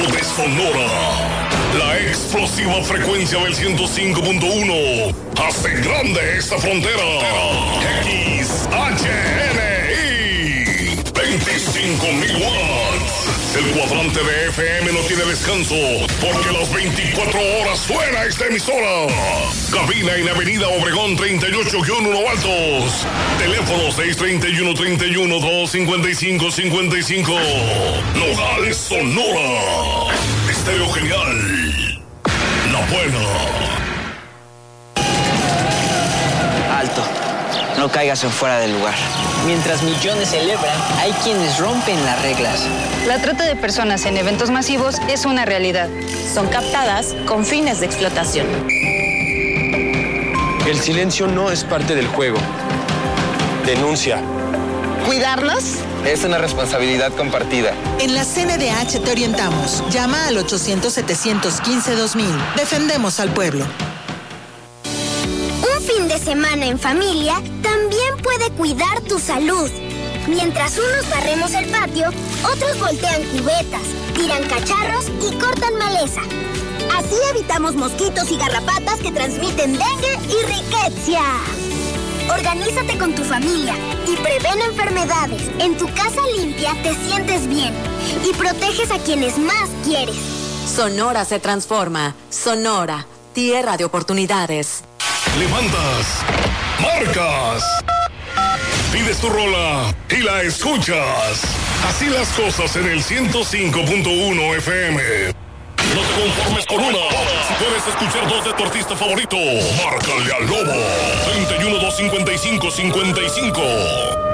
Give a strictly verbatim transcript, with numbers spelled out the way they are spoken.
de Sonora. La explosiva frecuencia del ciento cinco punto uno hace grande esta frontera. X H N I veinticinco mil watts. El cuadrante de F M no tiene descanso porque las veinticuatro horas suena esta emisora. Cabina en Avenida Obregón treinta y ocho guión uno Altos. Teléfono seis treinta y uno, treinta y uno, dos cincuenta y cinco, cincuenta y cinco. Nogales, Sonora. Estéreo Genial. La buena. Alto. No caigas en fuera del lugar. Mientras millones celebran, hay quienes rompen las reglas. La trata de personas en eventos masivos es una realidad. Son captadas con fines de explotación. El silencio no es parte del juego. Denuncia. ¿Cuidarnos? Es una responsabilidad compartida. En la C N D H te orientamos. Llama al ochocientos, setecientos quince, dos mil. Defendemos al pueblo. Un fin de semana en familia también puede cuidar tu salud. Mientras unos barremos el patio, otros voltean cubetas, tiran cacharros y cortan maleza. Así evitamos mosquitos y garrapatas que transmiten dengue y riqueza. Organízate con tu familia y prevén enfermedades. En tu casa limpia te sientes bien y proteges a quienes más quieres. Sonora se transforma. Sonora, tierra de oportunidades. Levantas, marcas, pides tu rola y la escuchas. Así las cosas en el ciento cinco punto uno F M. No te conformes con una. Si puedes escuchar dos de tu artista favorito, márcale al Lobo. treinta y uno, dos cincuenta y cinco, cincuenta y cinco.